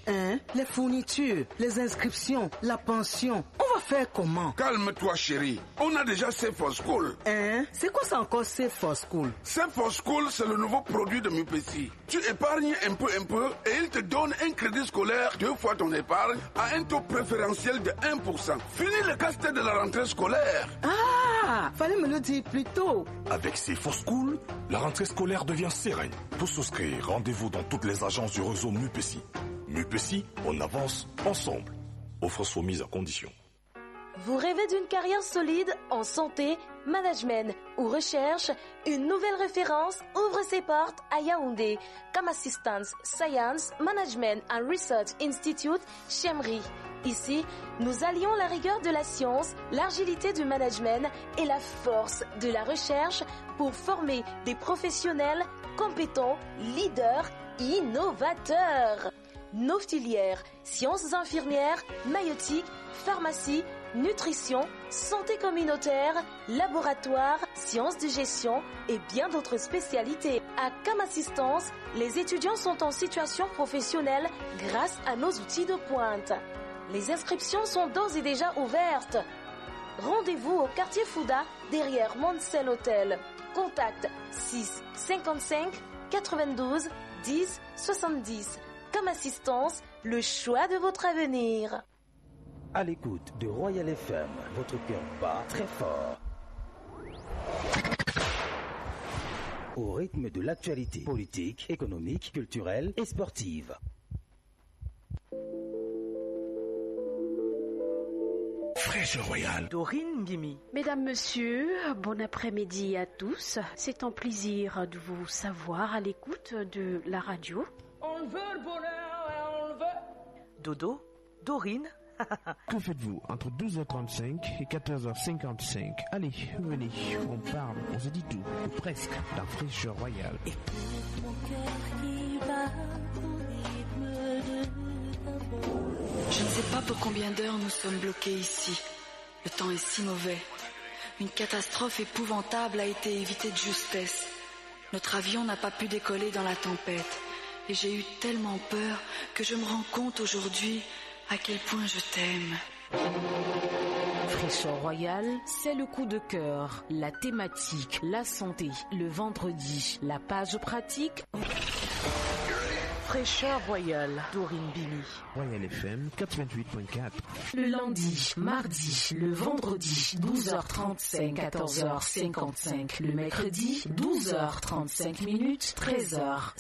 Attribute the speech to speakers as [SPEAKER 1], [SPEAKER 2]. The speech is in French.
[SPEAKER 1] Hein? Les fournitures, les inscriptions, la pension. On va faire comment?
[SPEAKER 2] Calme-toi, chérie. On a déjà Save for School.
[SPEAKER 1] Hein? C'est quoi ça encore, Save for School?
[SPEAKER 2] Save for School, c'est le nouveau produit de MUPESI. Tu épargnes un peu et il te donne un crédit scolaire 2 fois ton épargne à un taux préférentiel de 1%. Fini le casse-tête de la rentrée scolaire.
[SPEAKER 1] Ah! Fallait me le dire plus tôt.
[SPEAKER 3] Avec Save for School, la rentrée scolaire devient sereine. Pour souscrire, rendez-vous dans toutes les agences du réseau MUPESI. MUPESI, on avance ensemble. Offre soumise à condition.
[SPEAKER 4] Vous rêvez d'une carrière solide en santé, management ou recherche? Une nouvelle référence ouvre ses portes à Yaoundé. Comme Assistance Science Management and Research Institute, Chemri. Ici, nous allions la rigueur de la science, l'agilité du management et la force de la recherche pour former des professionnels compétents, leaders, innovateurs. Nos filières, sciences infirmières, maïeutique, pharmacie, nutrition, santé communautaire, laboratoire, sciences de gestion et bien d'autres spécialités. À Cam Assistance, les étudiants sont en situation professionnelle grâce à nos outils de pointe. Les inscriptions sont d'ores et déjà ouvertes. Rendez-vous au quartier Fouda, derrière Montcel Hotel. Contact 6 55 92 10 70. Comme assistance, le choix de votre avenir.
[SPEAKER 5] À l'écoute de Royal FM, votre cœur bat très fort. Au rythme de l'actualité politique, économique, culturelle et sportive.
[SPEAKER 3] Fraîcheur Royale.
[SPEAKER 6] Dorine Bimi.
[SPEAKER 7] Mesdames, Messieurs, bon après-midi à tous. C'est un plaisir de vous savoir à l'écoute de la radio.
[SPEAKER 6] On veut le bonheur et on le veut. Dodo, Dorine.
[SPEAKER 8] Que faites-vous entre 12h35 et 14h55? Allez, venez, on parle, on se dit tout, ou presque, dans Fraîcheur Royale.
[SPEAKER 9] Je ne sais pas pour combien d'heures nous sommes bloqués ici. Le temps est si mauvais. Une catastrophe épouvantable a été évitée de justesse. Notre avion n'a pas pu décoller dans la tempête. Et j'ai eu tellement peur que je me rends compte aujourd'hui à quel point je t'aime.
[SPEAKER 10] Fraîcheur Royale, c'est le coup de cœur, la thématique, la santé, le vendredi, la page pratique.
[SPEAKER 6] Fraîcheur Royale, Dorine Bimi.
[SPEAKER 8] Royal FM 88.4.
[SPEAKER 10] Le lundi, mardi, le vendredi, 12h35, 14h55. Le mercredi, 12h35 minutes, 13h,